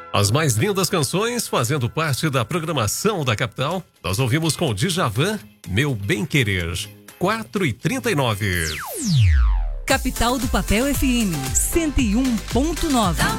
As mais lindas canções fazendo parte da programação da capital. Nós ouvimos com Djavan, Meu Bem Querer, 4h39. Capital do Papel FM 101.9.